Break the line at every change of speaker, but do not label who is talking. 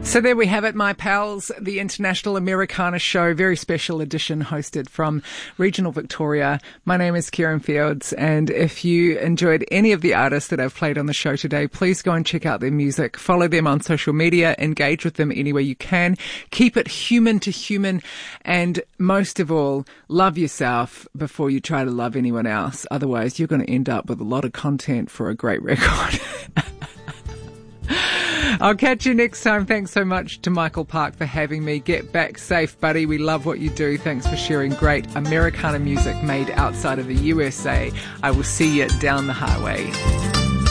So there we have it, my pals, the International Americana Show, very special edition hosted from regional Victoria. My name is Kieran Fields, and if you enjoyed any of the artists that I've played on the show today, please go and check out their music, follow them on social media, engage with them any way you can, keep it human to human, and most of all, love yourself before you try to love anyone else. Otherwise, you're going to end up with a lot of content for a great record. I'll catch you next time. Thanks so much to Michael Park for having me. Get back safe, buddy. We love what you do. Thanks for sharing great Americana music made outside of the USA. I will see you down the highway.